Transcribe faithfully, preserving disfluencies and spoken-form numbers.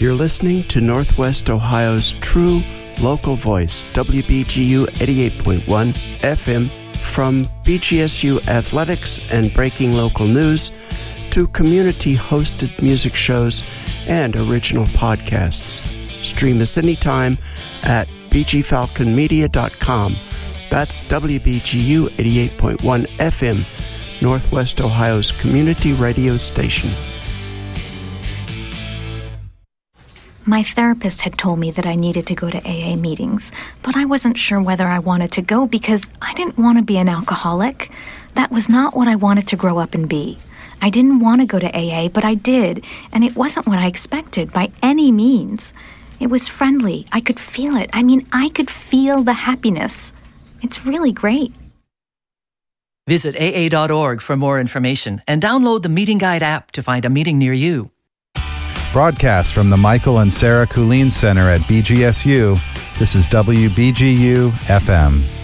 You're listening to Northwest Ohio's true local voice, W B G U eighty-eight point one F M. From B G S U athletics and breaking local news to community-hosted music shows and original podcasts. Stream us anytime at b g falcon media dot com. That's W B G U eighty-eight point one F M, Northwest Ohio's community radio station. My therapist had told me that I needed to go to A A meetings, but I wasn't sure whether I wanted to go because I didn't want to be an alcoholic. That was not what I wanted to grow up and be. I didn't want to go to A A, but I did, and it wasn't what I expected by any means. It was friendly. I could feel it. I mean, I could feel the happiness. It's really great. Visit A A dot org for more information and download the Meeting Guide app to find a meeting near you. Broadcast from the Michael and Sarah Kulin Center at B G S U, this is W B G U F M.